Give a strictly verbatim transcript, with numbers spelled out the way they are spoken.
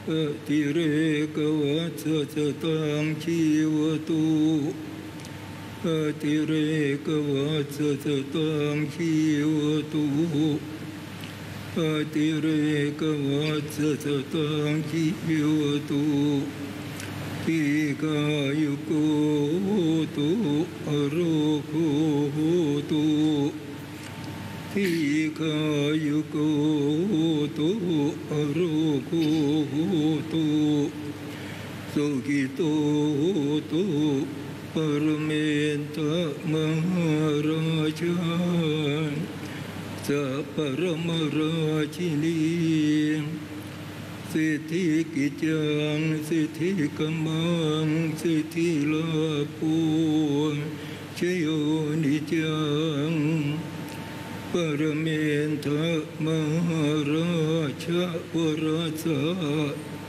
อติเรกวัฏสตังชีวตุอติเรกวัฏสตังชีวตุอติเรกวัฏสตังชีวตุทีกายุโกตุอโรโคตุทีกายุโกตุอโรโคตุสุขิโตตุปรเมนตมหาราชาสัพพรมราชินีสิทธิกิจจังสิทธิกมังสิทธิลาภุชโยนิจังปรเมนทมหาราชวราสะ